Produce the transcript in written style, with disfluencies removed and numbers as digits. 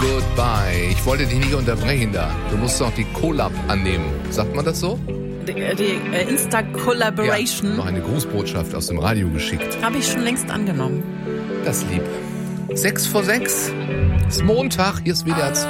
Goodbye. Ich wollte dich nicht unterbrechen da. Du musst doch die Collab annehmen. Sagt man das so? Die Insta-Collaboration. Ja, noch eine Grußbotschaft aus dem Radio geschickt. Habe ich schon längst angenommen. Das lieb. 6 vor 6. Ist Montag. Hier ist WDR 2.